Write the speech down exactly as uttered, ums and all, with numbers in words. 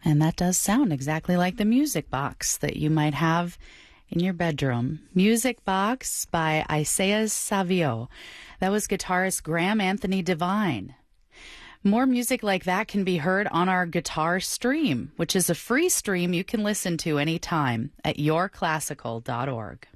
And that does sound exactly like the music box that you might have in your bedroom. Music Box by Isaiah Savio. That was guitarist Graham Anthony Devine. More music like that can be heard on our Guitar Stream, which is a free stream you can listen to anytime at your classical dot org.